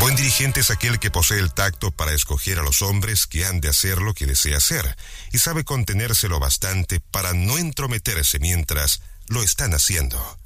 Buen dirigente es aquel que posee el tacto para escoger a los hombres que han de hacer lo que desea hacer y sabe contenerse lo bastante para no entrometerse mientras lo están haciendo.